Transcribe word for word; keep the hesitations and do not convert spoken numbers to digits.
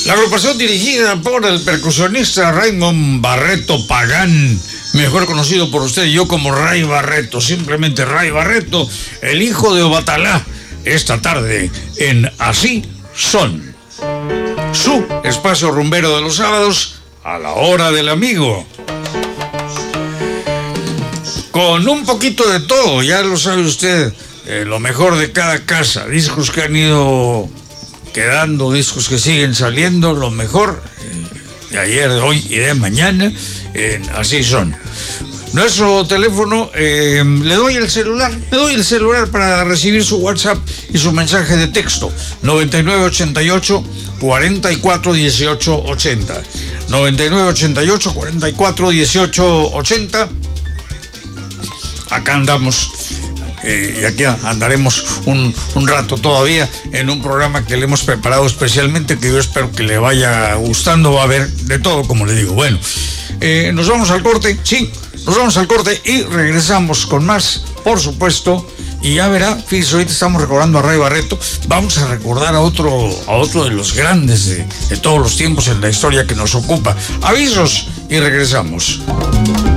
La agrupación dirigida por el percusionista Raymond Barreto Pagán, mejor conocido por usted y yo como Ray Barreto, simplemente Ray Barreto, el hijo de Obatalá, esta tarde en Así Son, su espacio rumbero de los sábados a la hora del amigo. Con un poquito de todo, ya lo sabe usted, eh, lo mejor de cada casa, discos que han ido quedando, discos que siguen saliendo, lo mejor eh, de ayer, de hoy y de mañana, eh, Así Son. Nuestro teléfono, eh, le doy el celular, le doy el celular para recibir su WhatsApp y su mensaje de texto, noventa y nueve ochenta y ocho cuarenta y cuatro dieciocho ochenta, noventa y nueve ochenta y ocho cuarenta y cuatro dieciocho ochenta. Acá andamos. Eh, y aquí andaremos un, un rato todavía en un programa que le hemos preparado especialmente, que yo espero que le vaya gustando. Va a haber de todo, como le digo. Bueno, eh, nos vamos al corte, sí, nos vamos al corte y regresamos con más, por supuesto. Y ya verá, fíjese, ahorita estamos recordando a Ray Barreto, vamos a recordar a otro, a otro de los grandes de, de todos los tiempos en la historia que nos ocupa. Avisos y regresamos.